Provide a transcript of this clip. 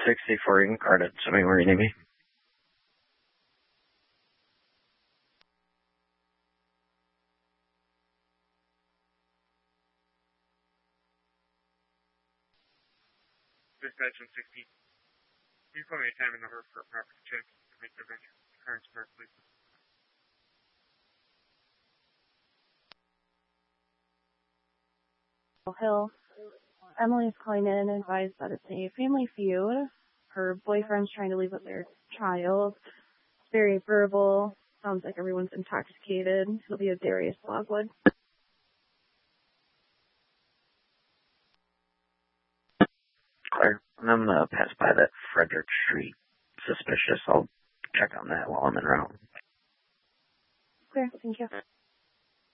64 Incarnate. Somebody where you need me? Dispatch 160. Can you call me a time and number for a property check to make the current start, please? Hill. Emily's calling in and advised that it's a family feud. Her boyfriend's trying to leave with their child. It's very verbal. Sounds like everyone's intoxicated. It'll be a Darius Logwood. Claire, I'm gonna pass by that Frederick Street. Suspicious. I'll check on that while I'm en route. Clear, thank you.